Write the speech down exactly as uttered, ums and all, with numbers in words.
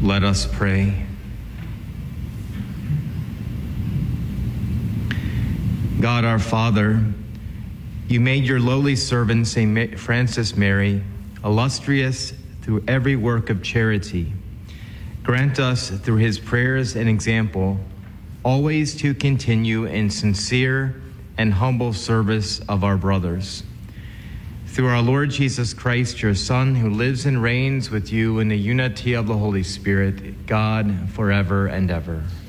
Let us pray. God our Father, you made your lowly servant, Saint Francis Mary, illustrious through every work of charity. Grant us, through his prayers and example, always to continue in sincere and humble service of our brothers. Through our Lord Jesus Christ, your Son, who lives and reigns with you in the unity of the Holy Spirit, God, forever and ever.